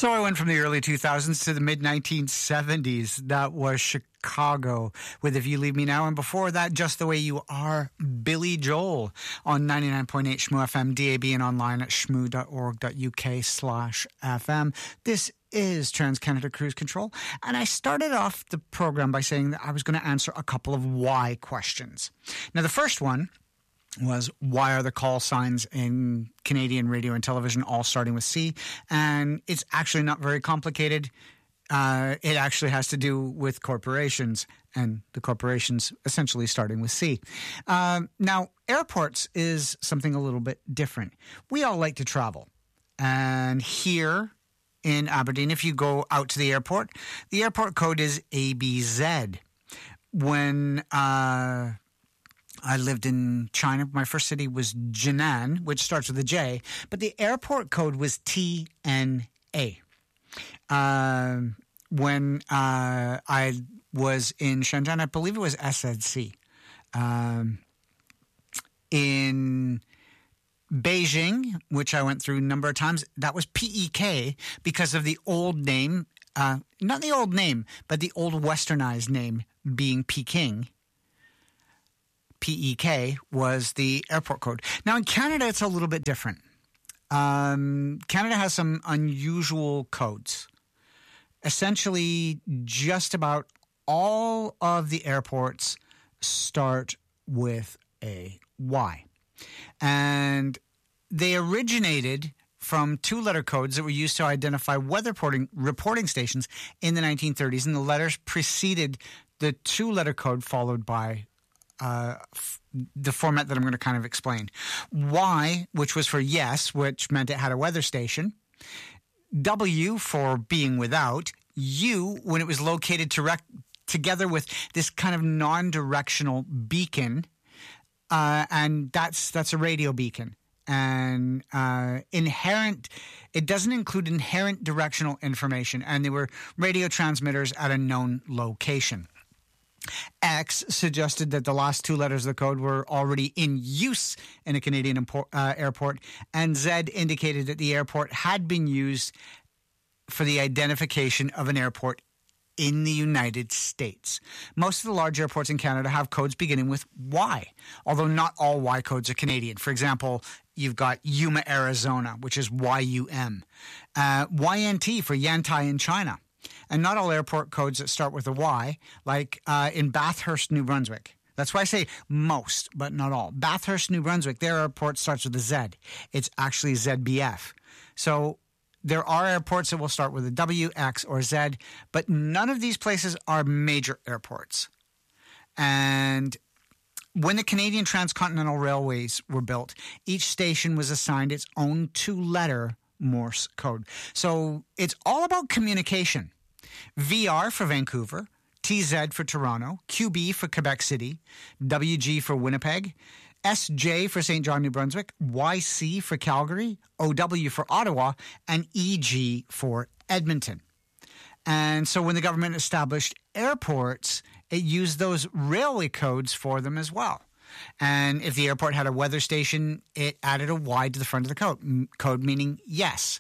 So I went from the early 2000s to the mid 1970s. That was Chicago with If You Leave Me Now. And before that, Just the Way You Are, Billy Joel on 99.8 Shmoo FM, DAB, and online at shmoo.org.uk/FM. This is Trans-Canada Cruise Control. And I started off the program by saying that I was going to answer a couple of why questions. Now, the first one was, why are the call signs in Canadian radio and television all starting with C? And it's actually not very complicated. It actually has to do with corporations, and the corporations essentially starting with C. Now, airports is something a little bit different. We all like to travel. And here in Aberdeen, if you go out to the airport code is ABZ. When I lived in China, my first city was Jinan, which starts with a J, but the airport code was TNA. When I was in Shenzhen, I believe it was SZC. In Beijing, which I went through a number of times, that was PEK because of the old name, not the old name, but the old westernized name being Peking. PEK was the airport code. Now in Canada, it's a little bit different. Canada has some unusual codes. Essentially, just about all of the airports start with a Y. And they originated from two-letter codes that were used to identify weather reporting stations in the 1930s. And the letters preceded the two-letter code followed by the format that I'm going to kind of explain. Y, which was for yes, which meant it had a weather station. W for being without. U, when it was located together with this kind of non-directional beacon. And that's a radio beacon. And it doesn't include inherent directional information. And they were radio transmitters at a known location. X suggested that the last two letters of the code were already in use in a Canadian airport, and Z indicated that the airport had been used for the identification of an airport in the United States. Most of the large airports in Canada have codes beginning with Y, although not all Y codes are Canadian. For example, you've got Yuma, Arizona, which is YUM. YNT for Yantai in China. And not all airport codes that start with a Y, like in Bathurst, New Brunswick. That's why I say most, but not all. Bathurst, New Brunswick, their airport starts with a Z. It's actually ZBF. So there are airports that will start with a W, X, or Z, but none of these places are major airports. And when the Canadian Transcontinental Railways were built, each station was assigned its own two-letter Morse code. So it's all about communication. VR for Vancouver, TZ for Toronto, QB for Quebec City, WG for Winnipeg, SJ for St. John, New Brunswick, YC for Calgary, OW for Ottawa, and EG for Edmonton. And so when the government established airports, it used those railway codes for them as well. And if the airport had a weather station, it added a Y to the front of the code meaning yes.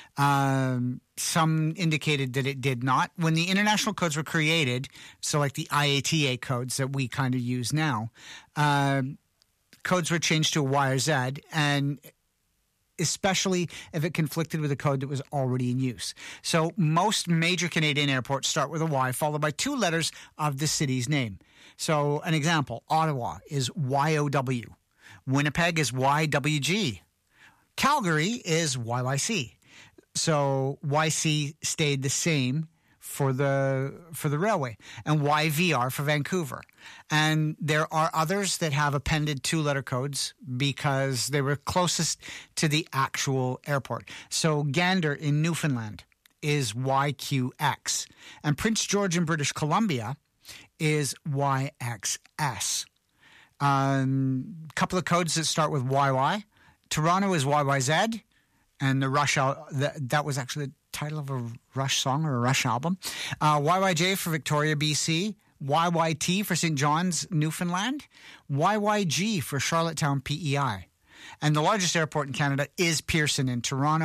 Some indicated that it did not. When the international codes were created, so like the IATA codes that we kind of use now, codes were changed to a Y or Z, and especially if it conflicted with a code that was already in use. So most major Canadian airports start with a Y, followed by two letters of the city's name. So an example, Ottawa is YOW. Winnipeg is YWG. Calgary is YYC. So YC stayed the same for the railway, and YVR for Vancouver. And there are others that have appended two-letter codes because they were closest to the actual airport. So Gander in Newfoundland is YQX, and Prince George in British Columbia is YXS. Couple of codes that start with YY. Toronto is YYZ, and the Rush that was actually the title of a Rush song or a Rush album. YYJ for Victoria, BC. YYT for St. John's, Newfoundland. YYG for Charlottetown, PEI. And the largest airport in Canada is Pearson in Toronto,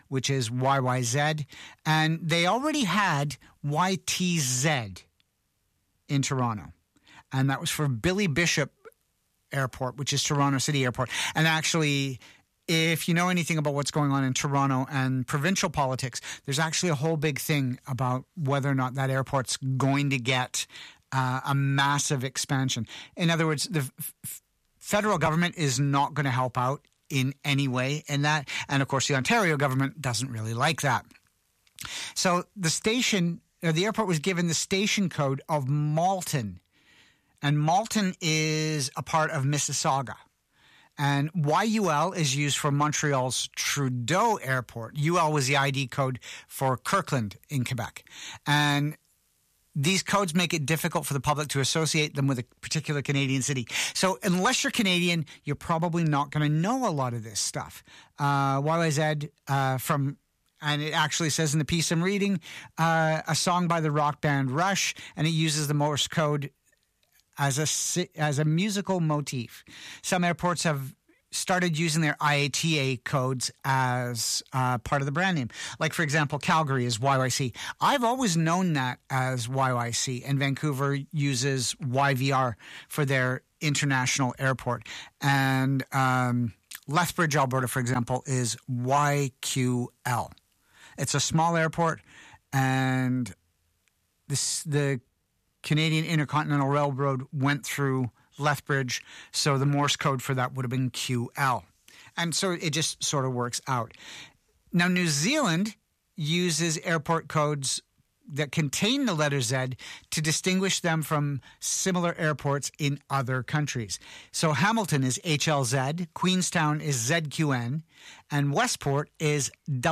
which is YYZ. And they already had YTZ in Toronto. And that was for Billy Bishop Airport, which is Toronto City Airport. And actually, if you know anything about what's going on in Toronto and provincial politics, there's actually a whole big thing about whether or not that airport's going to get a massive expansion. In other words, the federal government is not going to help out in any way in that. And of course, the Ontario government doesn't really like that. So the airport was given the station code of Malton. And Malton is a part of Mississauga. And YUL is used for Montreal's Trudeau Airport. UL was the ID code for Kirkland in Quebec. And these codes make it difficult for the public to associate them with a particular Canadian city. So unless you're Canadian, you're probably not going to know a lot of this stuff. YYZ and it actually says in the piece I'm reading, a song by the rock band Rush, and it uses the Morse code as a musical motif. Some airports have started using their IATA codes as part of the brand name. Like, for example, Calgary is YYC. I've always known that as YYC, and Vancouver uses YVR for their international airport. And Lethbridge, Alberta, for example, is YQL. It's a small airport, and the Canadian Intercontinental Railroad went through Lethbridge, so the Morse code for that would have been QL. And so it just sort of works out. Now, New Zealand uses airport codes that contain the letter Z to distinguish them from similar airports in other countries. So Hamilton is HLZ, Queenstown is ZQN, and Westport is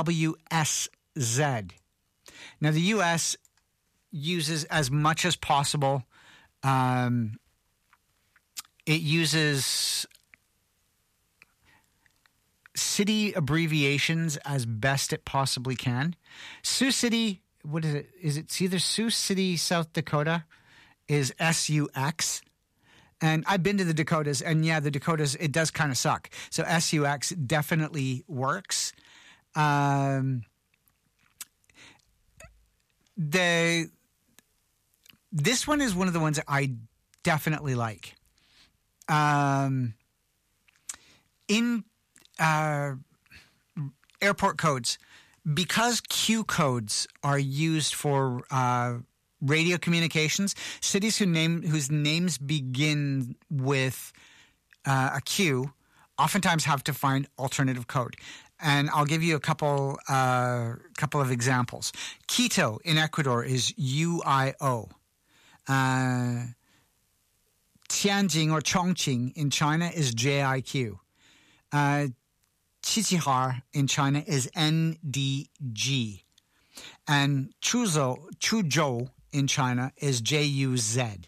WSZ. Now, the U.S. uses as much as possible. It uses city abbreviations as best it possibly can. Sioux City, what is it? It's either Sioux City, South Dakota, is SUX. And I've been to the Dakotas, and yeah, the Dakotas, it does kind of suck. So SUX definitely works. This one is one of the ones that I definitely like. In airport codes, because Q codes are used for radio communications, cities whose names begin with a Q oftentimes have to find alternative code. And I'll give you a couple of examples. Quito in Ecuador is UIO. Tianjin or Chongqing in China is JIQ. Qiqihar in China is NDG. And Chuzhou in China is JUZ.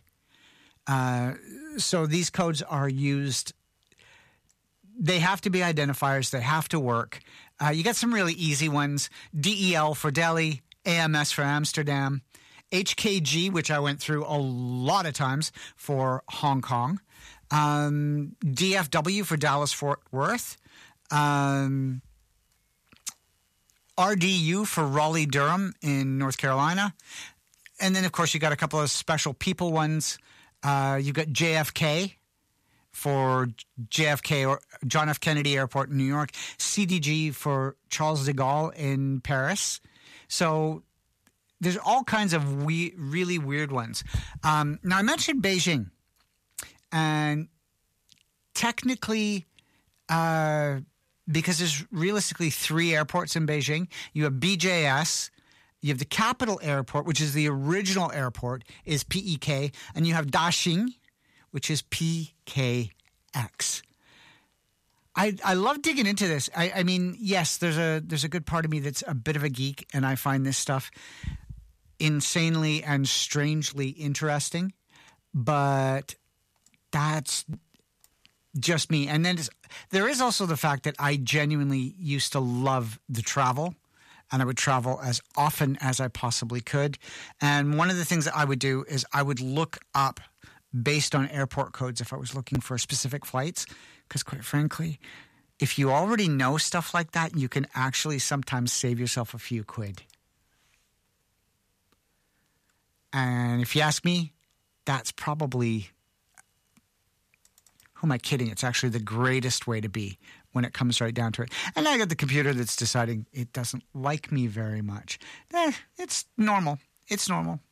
So these codes are used. They have to be identifiers. They have to work. You get some really easy ones. DEL for Delhi, AMS for Amsterdam, HKG, which I went through a lot of times, for Hong Kong, DFW for Dallas-Fort Worth, RDU for Raleigh-Durham in North Carolina. And then, of course, you got a couple of special people ones. You've got JFK for JFK or John F. Kennedy Airport in New York, CDG for Charles de Gaulle in Paris. So there's all kinds of really weird ones. Now, I mentioned Beijing. And technically, because there's realistically 3 airports in Beijing, you have BJS, you have the capital airport, which is the original airport, is PEK, and you have Daxing, which is PKX. I love digging into this. I mean, yes, there's a good part of me that's a bit of a geek, and I find this stuff insanely and strangely interesting, but that's just me. And then there is also the fact that I genuinely used to love the travel, and I would travel as often as I possibly could. And one of the things that I would do is I would look up based on airport codes if I was looking for specific flights, because quite frankly, if you already know stuff like that, you can actually sometimes save yourself a few quid. And if you ask me, that's probably, who am I kidding? It's actually the greatest way to be when it comes right down to it. And I got the computer that's deciding it doesn't like me very much. It's normal. It's normal.